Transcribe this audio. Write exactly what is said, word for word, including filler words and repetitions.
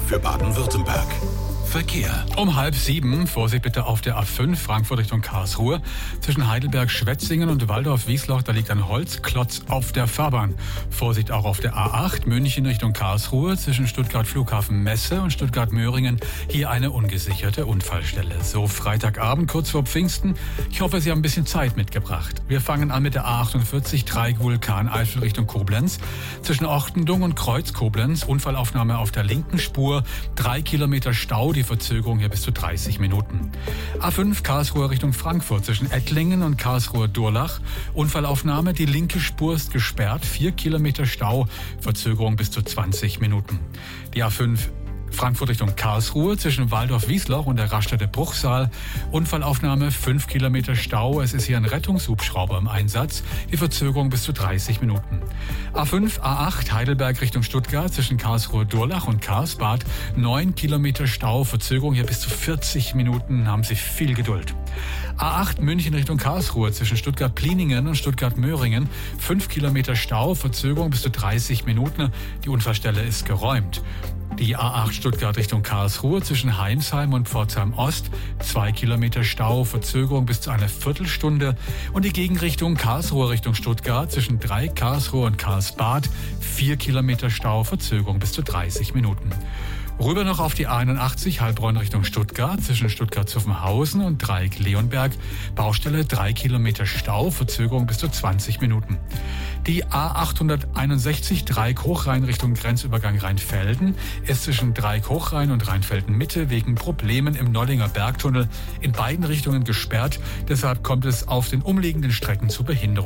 für Baden-Württemberg. Verkehr. Um halb sieben, Vorsicht bitte auf der A fünf, Frankfurt Richtung Karlsruhe. Zwischen Heidelberg-Schwetzingen und Waldorf-Wiesloch, da liegt ein Holzklotz auf der Fahrbahn. Vorsicht auch auf der A acht, München Richtung Karlsruhe. Zwischen Stuttgart-Flughafen-Messe und Stuttgart-Möhringen, hier eine ungesicherte Unfallstelle. So Freitagabend, kurz vor Pfingsten. Ich hoffe, Sie haben ein bisschen Zeit mitgebracht. Wir fangen an mit der A achtundvierzig, Dreieck Vulkaneifel Richtung Koblenz. Zwischen Orchtendung und Kreuz Koblenz, Unfallaufnahme auf der linken Spur. Drei Kilometer Stau, die Verzögerung hier bis zu dreißig Minuten. A fünf Karlsruhe Richtung Frankfurt zwischen Ettlingen und Karlsruhe-Durlach. Unfallaufnahme, die linke Spur ist gesperrt. Vier Kilometer Stau, Verzögerung bis zu zwanzig Minuten. Die A fünf Frankfurt Richtung Karlsruhe zwischen Waldorf-Wiesloch und der Raststätte Bruchsal. Unfallaufnahme, fünf Kilometer Stau. Es ist hier ein Rettungshubschrauber im Einsatz. Die Verzögerung bis zu dreißig Minuten. A fünf, A acht Heidelberg Richtung Stuttgart zwischen Karlsruhe-Durlach und Karlsbad. neun Kilometer Stau. Verzögerung hier bis zu vierzig Minuten. Haben Sie viel Geduld. A acht München Richtung Karlsruhe zwischen Stuttgart-Pliningen und Stuttgart-Möhringen. fünf Kilometer Stau. Verzögerung bis zu dreißig Minuten. Die Unfallstelle ist geräumt. Die A acht Stuttgart Richtung Karlsruhe zwischen Heinsheim und Pforzheim Ost. Zwei Kilometer Stau, Verzögerung bis zu einer Viertelstunde. Und die Gegenrichtung Karlsruhe Richtung Stuttgart zwischen Dreieck Karlsruhe und Karlsbad. Vier Kilometer Stau, Verzögerung bis zu dreißig Minuten. Rüber noch auf die A einundachtzig, Heilbronn Richtung Stuttgart, zwischen Stuttgart-Zuffenhausen und Dreieck-Leonberg. Baustelle, drei Kilometer Stau, Verzögerung bis zu zwanzig Minuten. Die A achthunderteinundsechzig, Dreieck-Hochrhein Richtung Grenzübergang Rheinfelden, ist zwischen Dreieck-Hochrhein und Rheinfelden-Mitte wegen Problemen im Nollinger Bergtunnel in beiden Richtungen gesperrt. Deshalb kommt es auf den umliegenden Strecken zu Behinderungen.